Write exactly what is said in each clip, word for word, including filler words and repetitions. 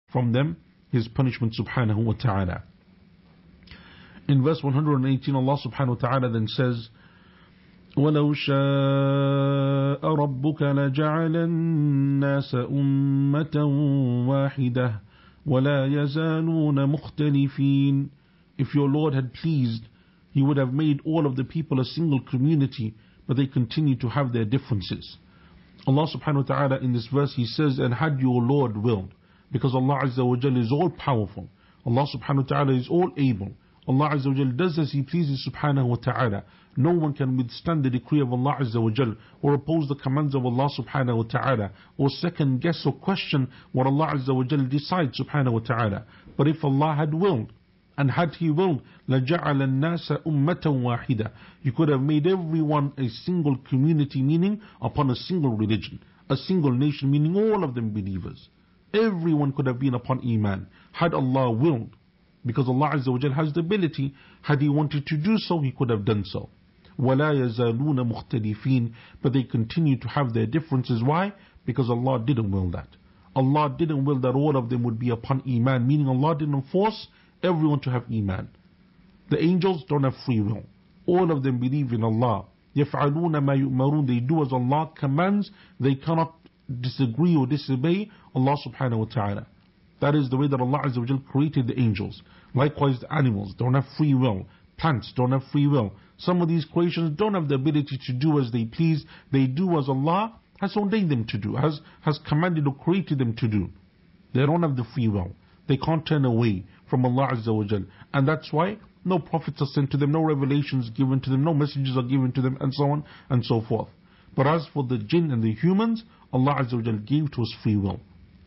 from them His punishment subhanahu wa ta'ala. In verse one hundred eighteen, Allah subhanahu wa ta'ala then says, وَلَوْ شَاءَ رَبُّكَ لَجَعَلَ النَّاسَ أُمَّةً وَاحِدَةً وَلَا يَزَالُونَ مُخْتَلِفِينَ. If your Lord had pleased, He would have made all of the people a single community, but they continue to have their differences. Allah subhanahu wa ta'ala in this verse He says, and had your Lord willed, because Allah Azza wa Jal is all powerful, Allah subhanahu wa ta'ala is all able, Allah Azza wa Jal does as He pleases subhanahu wa ta'ala. No one can withstand the decree of Allah Azza wa Jal, or oppose the commands of Allah subhanahu wa ta'ala, or second guess or question what Allah Azza wa Jal decides subhanahu wa ta'ala. But if Allah had willed, and had He willed, لَجَعَلَ النَّاسَ أُمَّةً وَاحِدَةً, He could have made everyone a single community, meaning upon a single religion, a single nation, meaning all of them believers. Everyone could have been upon Iman, had Allah willed. Because Allah Azza wa Jal has the ability, had He wanted to do so, He could have done so. وَلَا يَزَالُونَ مُخْتَلِفِينَ, but they continue to have their differences. Why? Because Allah didn't will that. Allah didn't will that all of them would be upon Iman, meaning Allah didn't force everyone to have Iman. The angels don't have free will. All of them believe in Allah. يَفْعَلُونَ مَا يُؤْمَرُونَ, they do as Allah commands. They cannot disagree or disobey Allah subhanahu wa ta'ala. That is the way that Allah Azza wa Jal created the angels. Likewise the animals don't have free will. Plants don't have free will. Some of these creations don't have the ability to do as they please. They do as Allah has ordained them to do, has, has commanded or created them to do. They don't have the free will. They can't turn away from Allah Azza wa Jal. And that's why no prophets are sent to them, no revelations given to them, no messages are given to them, and so on and so forth. But as for the jinn and the humans, Allah Azza wa Jal gave to us free will,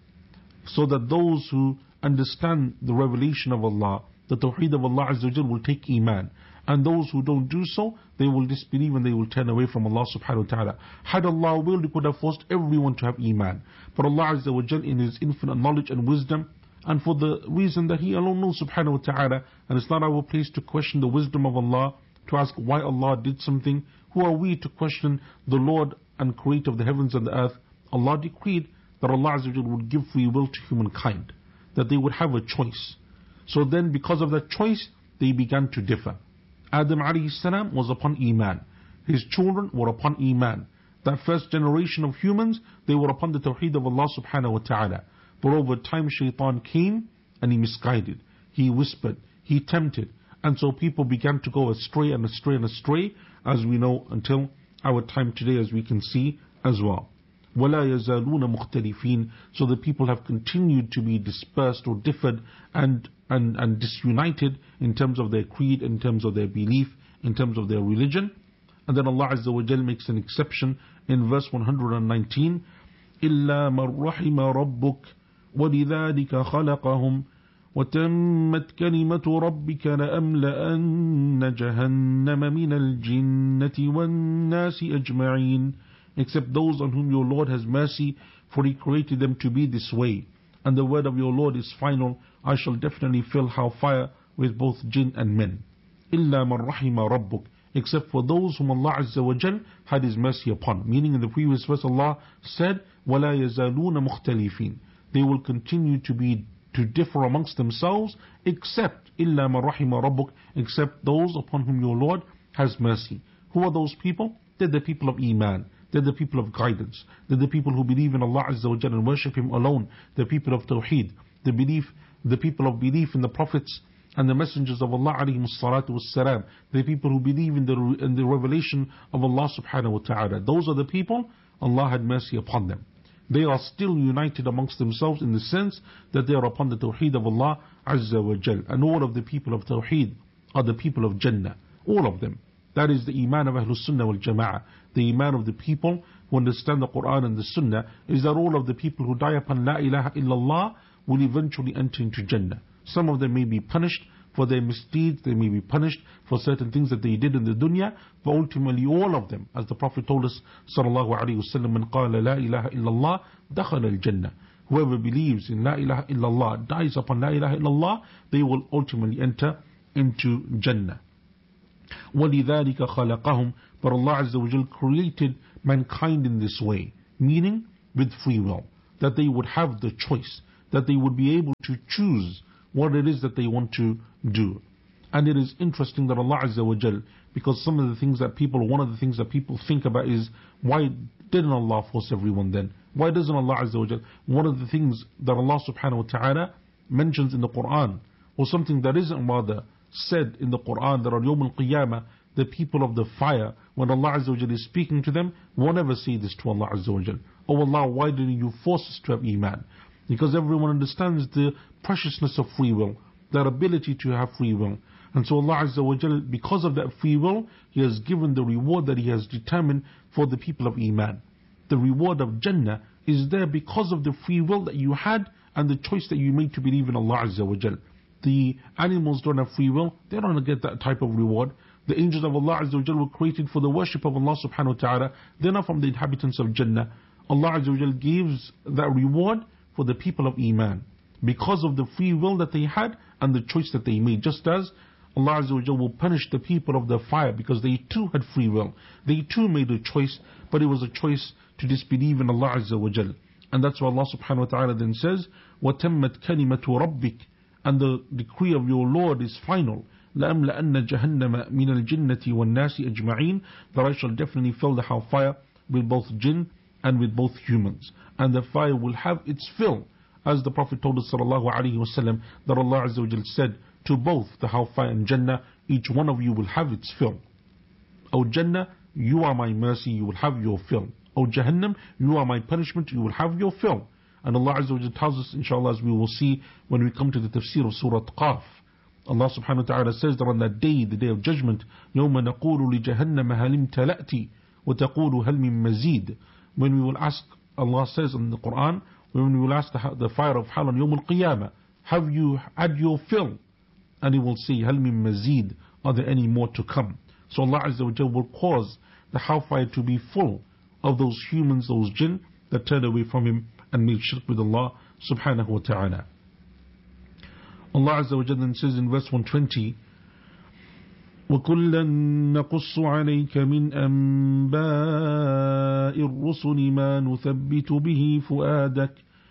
so that those who understand the revelation of Allah, the tawheed of Allah Azza wa Jal, will take Iman. And those who don't do so, they will disbelieve and they will turn away from Allah subhanahu wa ta'ala. Had Allah willed, He could have forced everyone to have Iman. But Allah Azza wa Jal, in His infinite knowledge and wisdom, and for the reason that He alone knows subhanahu wa ta'ala, and it's not our place to question the wisdom of Allah, to ask why Allah did something. Who are we to question the Lord and Creator of the heavens and the earth? Allah decreed that Allah Azza wa Jal would give free will to humankind, that they would have a choice. So then because of that choice, they began to differ. Adam alayhi salam was upon Iman. His children were upon Iman. That first generation of humans, they were upon the tawheed of Allah subhanahu wa ta'ala. But over time shaitan came and he misguided. He whispered, he tempted. And so people began to go astray and astray and astray, as we know, until our time today, as we can see as well. وَلَا يَزَالُونَ مُخْتَلِفِينَ, so the people have continued to be dispersed or differed and, and, and disunited in terms of their creed, in terms of their belief, in terms of their religion. And then Allah Azza wa Jal makes an exception in verse one hundred nineteen, إِلَّا مَنْ رَحِمَ رَبُّكَ وَلِذَلِكَ خَلَقَهُمْ وَتَمَّتْ كَلِمَةُ رَبِّكَ لَأَمْلَأَنَّ جَهَنَّمَ مِنَ الْجِنَّةِ وَالنَّاسِ أَجْمَعِينَ, except those on whom your Lord has mercy, for He created them to be this way. And the word of your Lord is final, I shall definitely fill hellfire with both jinn and men. إِلَّا مَنْ رَحِمَ رَبُّكَ, except for those whom Allah Azza wa Jal had His mercy upon. Meaning in the previous verse Allah said, وَلَا يَزَالُونَ مُخْتَلِفِينَ, they will continue to be to differ amongst themselves, except إِلَّا مَنْ رَحِمَ رَبُّكَ, except those upon whom your Lord has mercy. Who are those people? They're the people of Iman. They're the people of guidance. They're the people who believe in Allah Azza wa Jalla and worship Him alone. The people of Tawheed. The belief, the people of belief in the prophets and the messengers of Allah alayhim salatu wassalam. The people who believe in the, in the revelation of Allah subhanahu wa ta'ala. Those are the people Allah had mercy upon them. They are still united amongst themselves in the sense that they are upon the Tawheed of Allah Azza wa Jal. And all of the people of Tawheed are the people of Jannah. All of them. That is the Iman of Ahlul Sunnah wal Jama'ah. The Iman of the people who understand the Quran and the Sunnah is that all of the people who die upon La ilaha illallah will eventually enter into Jannah. Some of them may be punished for their misdeeds, they may be punished for certain things that they did in the dunya, but ultimately all of them, as the Prophet told us, sallallahu alayhi wa sallam, man qala la ilaha illallah, dakhala al-Jannah. Whoever believes in La ilaha illallah, dies upon La ilaha illallah, they will ultimately enter into Jannah. وَلِذَلِكَ خَلَقَهُمْ, but Allah Azza wa Jal created mankind in this way, meaning with free will, that they would have the choice, that they would be able to choose what it is that they want to do. And it is interesting that Allah Azza wa Jal, because some of the things that people, one of the things that people think about is, why didn't Allah force everyone then? Why doesn't Allah Azza wa Jal? One of the things that Allah subhanahu wa ta'ala mentions in the Quran, or something that isn't rather said in the Quran, that on Yawm al-Qiyamah, the people of the fire, when Allah Azza wa Jal is speaking to them, won't ever say this to Allah Azza wa Jal. Oh Allah, why didn't you force us to have Iman? Because everyone understands the preciousness of free will, that ability to have free will. And so Allah Azza wa Jal, because of that free will, He has given the reward that He has determined for the people of Iman. The reward of Jannah is there because of the free will that you had and the choice that you made to believe in Allah Azza wa Jal. The animals don't have free will, they don't get that type of reward. The angels of Allah Azza wa Jal were created for the worship of Allah subhanahu wa ta'ala. They're not from the inhabitants of Jannah. Allah Azza wa Jal gives that reward for the people of Iman, because of the free will that they had and the choice that they made. Just as Allah Azza wa Jal will punish the people of the fire because they too had free will. They too made a choice, but it was a choice to disbelieve in Allah Azza wa Jal. And that's why Allah subhanahu wa ta'ala then says, وَتَمَّتْ كَلِمَةُ رَبِّكَ, and the decree of your Lord is final. لَأَمْلَأَنَّ جَهَنَّمَ مِنَ الْجِنَّةِ وَالنَّاسِ أَجْمَعِينَ, that I shall definitely fill the hellfire with both jinn and with both humans. And the fire will have its fill, as the Prophet told us sallallahu alaihi wasallam, that Allah Azza wa Jal said to both the hellfire and Jannah, each one of you will have its fill. O Jannah, you are my mercy, you will have your fill. O Jahannam, you are my punishment, you will have your fill. And Allah Azza wa Jal tells us, inshallah, as we will see when we come to the tafsir of Surah Qaf, Allah subhanahu wa ta'ala says that on that day, the day of judgment, يَوْمَ نَقُولُ لِجَهَنَّمَ هَلِ امْتَلَأْتِ وَتَقُولُ هَلْ مِن مَزِيدٍ. When we will ask, Allah says in the Quran, when we will ask the, the fire of hell on Yawm al-Qiyamah, have you had your fill? And He will say, هَلْ مِن مَزِيدٍ, are there any more to come? So Allah Azza wa Jal will cause the hellfire to be full of those humans, those jinn that turned away from Him and made shirk with Allah subhanahu wa ta'ala. Allah Azza wa Jal then says in verse one twenty, وَكُلًّا نَقُصُّ عَلَيْكَ مِنْ أَنْبَاءِ الرُّسُلِ مَا نُثَبِّتُ بِهِ فُؤَادَكَ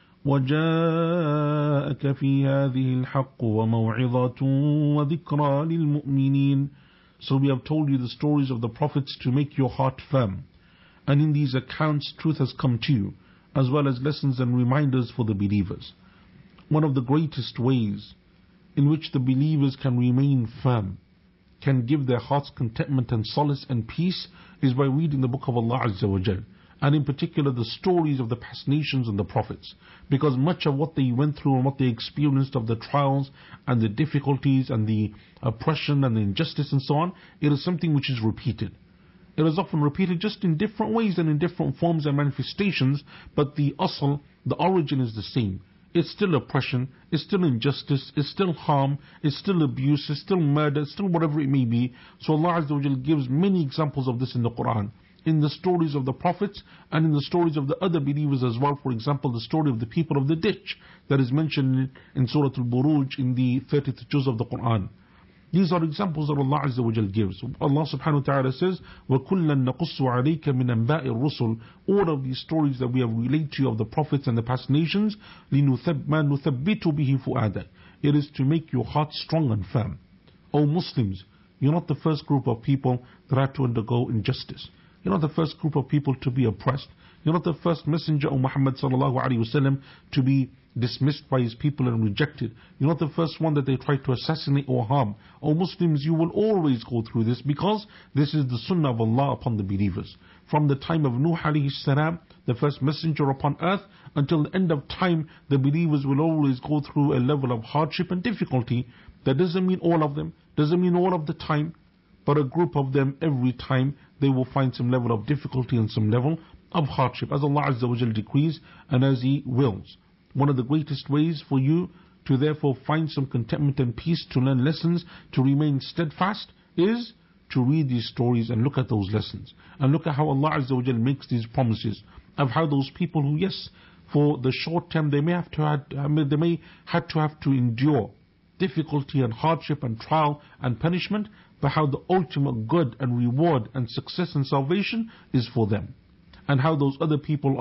وَجَاءَكَ فِي هَذِهِ الْحَقُّ وَمَوْعِظَةٌ وَذِكْرَى لِلْمُؤْمِنِينَ. So we have told you the stories of the prophets to make your heart firm. And in these accounts truth has come to you, as well as lessons and reminders for the believers. One of the greatest ways in which the believers can remain firm, can give their hearts contentment and solace and peace, is by reading the book of Allah Azza wa Jal, and in particular the stories of the past nations and the prophets, because much of what they went through and what they experienced of the trials and the difficulties and the oppression and the injustice and so on, it is something which is repeated. It is often repeated just in different ways and in different forms and manifestations, but the asl, the origin is the same. It's still oppression, it's still injustice, it's still harm, it's still abuse, it's still murder, it's still whatever it may be. So Allah Azza wa Jal gives many examples of this in the Quran, in the stories of the prophets and in the stories of the other believers as well. For example, the story of the people of the ditch that is mentioned in Surah Al-Buruj in the thirtieth juz of the Quran. These are examples that Allah Azza wa Jal gives. Allah subhanahu wa ta'ala says, وَكُلًّا نَقُصُّ عَلَيْكَ مِنْ أَنْبَاءِ الرُّسُلِ. All of these stories that we have relayed to you of the prophets and the past nations, لِنُثَبِّتُ بِهِ فُؤَادَكَ. It is to make your heart strong and firm. O Muslims, you're not the first group of people that have to undergo injustice. You're not the first group of people to be oppressed. You're not the first messenger of Muhammad sallallahu alaihi wasallam to be dismissed by his people and rejected. You're not the first one that they try to assassinate or harm. O Muslims, you will always go through this, because this is the sunnah of Allah upon the believers. From the time of Nuh alayhi salam, the first messenger upon earth, until the end of time, the believers will always go through a level of hardship and difficulty. That doesn't mean all of them, doesn't mean all of the time, but a group of them every time they will find some level of difficulty and some level of hardship, as Allah Azza wa Jal decrees and as He wills. One of the greatest ways for you to therefore find some contentment and peace, to learn lessons, to remain steadfast, is to read these stories and look at those lessons. And look at how Allah Azza wa Jal makes these promises of how those people who, yes, for the short term they may have to have, they may have to have to endure difficulty and hardship and trial and punishment, but how the ultimate good and reward and success and salvation is for them. And how those other people of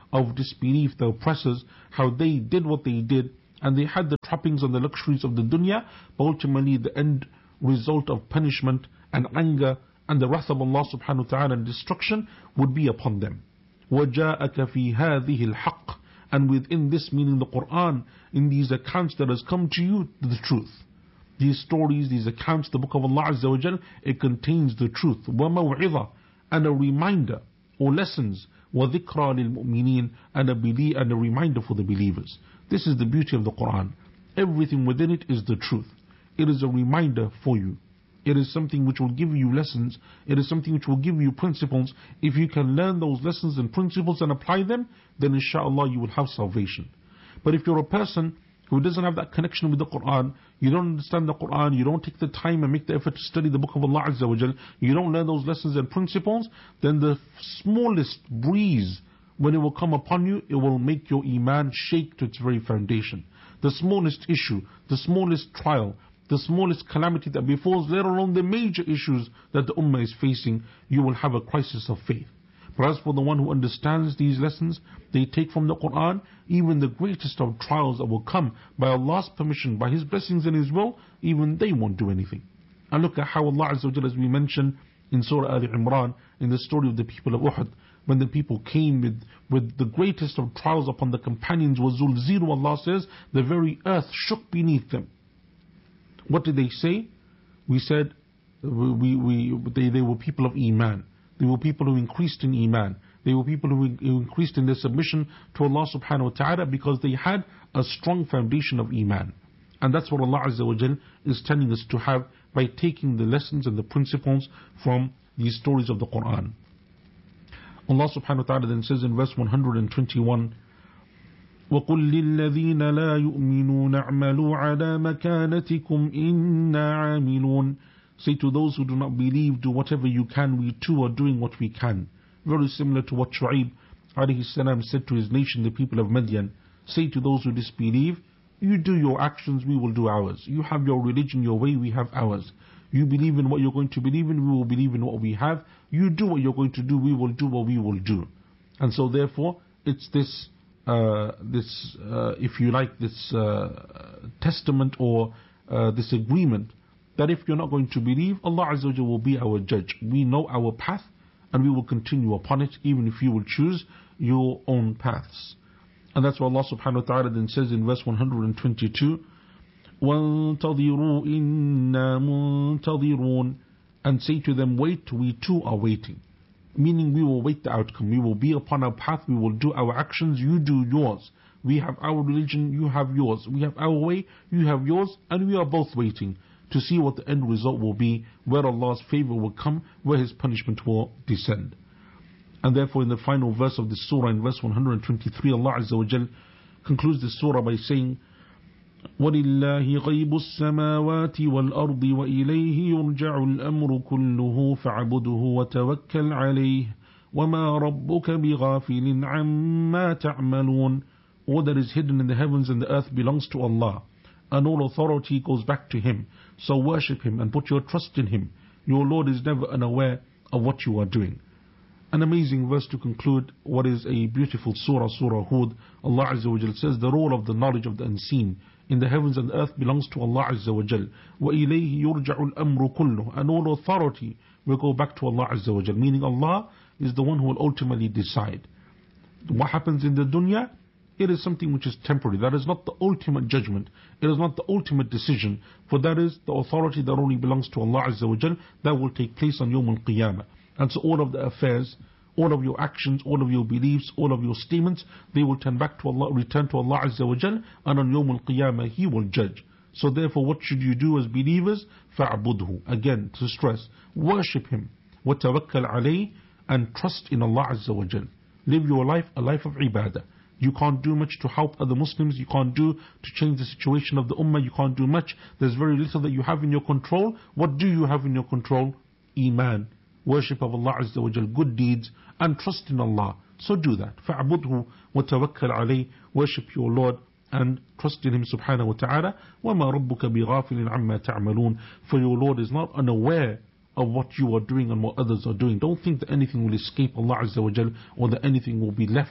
of disbelief, the oppressors, how they did what they did, and they had the trappings and the luxuries of the dunya, but ultimately the end result of punishment and anger and the wrath of Allah subhanahu wa ta'ala and destruction would be upon them. وَجَاءَكَ فِي هَذِهِ الْحَقِّ. And within this, meaning the Quran, in these accounts that has come to you, the truth. These stories, these accounts, the book of Allah Azza wa Jal, it contains the truth. وَمَوْعِظَةً. And a reminder or lessons. وَذِكْرَى لِلْمُؤْمِنِينَ. And a, belie- and a reminder for the believers. This is the beauty of the Quran. Everything within it is the truth. It is a reminder for you. It is something which will give you lessons. It is something which will give you principles. If you can learn those lessons and principles and apply them, then inshallah you will have salvation. But if you're a person who doesn't have that connection with the Quran, you don't understand the Quran, you don't take the time and make the effort to study the book of Allah Azza wa Jal, you don't learn those lessons and principles, then the smallest breeze, when it will come upon you, it will make your iman shake to its very foundation. The smallest issue, the smallest trial, the smallest calamity that befalls, let alone the major issues that the ummah is facing, you will have a crisis of faith. But as for the one who understands these lessons, they take from the Quran, even the greatest of trials that will come by Allah's permission, by His blessings and His will, even they won't do anything. And look at how Allah Azza wa Jalla, as we mentioned in Surah Al Imran, in the story of the people of Uhud, when the people came with, with the greatest of trials upon the companions, was Zulzilu, Allah says, the very earth shook beneath them. What did they say? We said we, we, they, they were people of Iman. They were people who increased in Iman. They were people who, who increased in their submission to Allah subhanahu wa ta'ala because they had a strong foundation of Iman. And that's what Allah Azza wa Jal is telling us to have by taking the lessons and the principles from these stories of the Quran. Allah subhanahu wa ta'ala then says in verse one hundred twenty-one, وَقُلْ لِلَّذِينَ لَا يُؤْمِنُونَ اعْمَلُوا عَلَى مَكَانَتِكُمْ إِنَّا عَامِلُونَ. Say to those who do not believe, do whatever you can, we too are doing what we can. Very similar to what Shu'aib alayhi salam said to his nation, the people of Madian. Say to those who disbelieve, you do your actions, we will do ours. You have your religion, your way, we have ours. You believe in what you're going to believe in, we will believe in what we have. You do what you're going to do, we will do what we will do. And so therefore, it's this Uh, this, uh, if you like, this uh, testament or uh, this agreement that if you're not going to believe, Allah Azza wa Jalla will be our judge. We know our path and we will continue upon it, even if you will choose your own paths. And that's what Allah subhanahu wa ta'ala then says in verse one hundred twenty-two, وَانْتَظِرُوا إِنَّا مُنْتَظِرُونَ. And say to them, wait, we too are waiting. Meaning we will wait the outcome. We will be upon our path. We will do our actions. You do yours. We have our religion. You have yours. We have our way. You have yours. And we are both waiting to see what the end result will be, where Allah's favor will come, where His punishment will descend. And therefore in the final verse of this surah, in verse one hundred twenty-three, Allah Azza wa Jal concludes this surah by saying, وَلِلَّهِ غَيْبُ السَّمَاوَاتِ وَالْأَرْضِ وَإِلَيْهِ يُرْجَعُ الْأَمْرُ كُلُّهُ فَاعْبُدْهُ وَتَوَكَّلْ عَلَيْهِ وَمَا رَبُّكَ بِغَافِلٍ عَمَّا تَعْمَلُونَ. All that is hidden in the heavens and the earth belongs to Allah, and all authority goes back to Him. So worship Him and put your trust in Him. Your Lord is never unaware of what you are doing. An amazing verse to conclude what is a beautiful surah, Surah Hud. Allah Azza wa Jal says the role of the knowledge of the unseen in the heavens and the earth belongs to Allah Azza wa Jal. وَإِلَيْهِ يُرْجَعُ الْأَمْرُ كُلُّهُ. And all authority will go back to Allah Azza wa Jal, meaning Allah is the one who will ultimately decide. What happens in the dunya, it is something which is temporary. That is not the ultimate judgment. It is not the ultimate decision. For that is the authority that only belongs to Allah Azza wa Jal, that will take place on Yawm al-Qiyamah. And so all of the affairs, all of your actions, all of your beliefs, all of your statements, they will turn back to Allah, return to Allah Azza wa Jal, and on Yawm al-Qiyamah He will judge. So therefore what should you do as believers? فَاعْبُدْهُ. Again, to stress, worship Him. وَتَوَكَّلْ عَلَيْهِ. And trust in Allah Azza wa Jal. Live your life a life of ibadah. You can't do much to help other Muslims. You can't do to change the situation of the ummah. You can't do much. There's very little that you have in your control. What do you have in your control? Iman. Worship of Allah Azza wa Jal, good deeds, and trust in Allah. So do that. فَاعْبُدْهُ وَتَوَكَّلْ عَلَيْهِ. Worship your Lord and trust in Him subhanahu wa ta'ala. وَمَا رَبُّكَ بِغَافِلٍ عَمَّا تَعْمَلُونَ. For your Lord is not unaware of what you are doing and what others are doing. Don't think that anything will escape Allah Azza wa Jal, or that anything will be left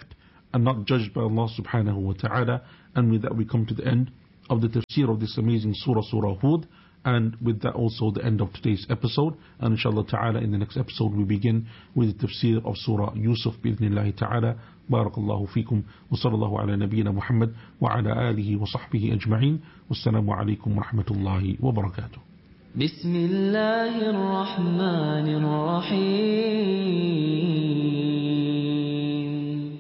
and not judged by Allah subhanahu wa ta'ala. And with that we come to the end of the tafsir of this amazing surah, Surah Hud. And with that also the end of today's episode. And inshallah ta'ala in the next episode we begin with the tafsir of Surah Yusuf bi'idhnillahi ta'ala. Barakallahu feekum. Wa sallallahu ala nabiyyina Muhammad wa ala alihi wa sahbihi ajma'in. Wassalamu alaikum wa rahmatullahi wa barakatuh. بسم الله الرحمن الرحيم.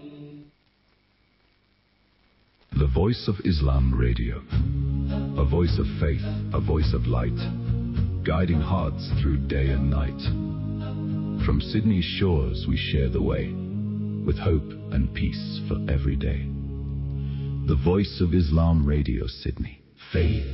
The Voice of Islam Radio. A voice of faith, a voice of light, guiding hearts through day and night. From Sydney's shores we share the way, with hope and peace for every day. The Voice of Islam Radio, Sydney. Faith